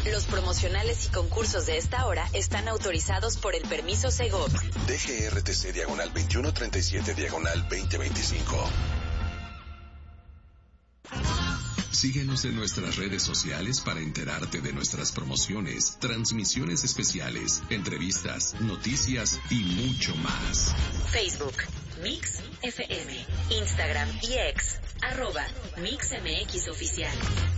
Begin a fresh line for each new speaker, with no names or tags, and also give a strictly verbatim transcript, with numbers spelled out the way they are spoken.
Los promocionales y concursos de esta hora están autorizados por el permiso Segov.
D G R T C diagonal veintiuno treinta y siete diagonal veinte veinticinco.
Síguenos en nuestras redes sociales para enterarte de nuestras promociones, transmisiones especiales, entrevistas, noticias y mucho más.
Facebook, Mix F M. Instagram y X, arroba Mix M X Oficial.